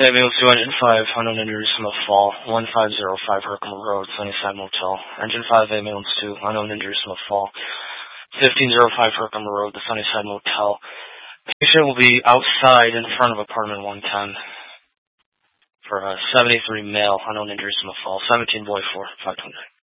Ambulance 2, Engine 5, unknown injuries from a fall, 1505 Herkimer Road, Sunnyside Motel. Engine 5, Ambulance 2, unknown injuries from a fall, 1505 Herkimer Road, the Sunnyside Motel. Patient will be outside in front of apartment 110 for a 73 male, unknown injuries from a fall, 17 boy 4, 529.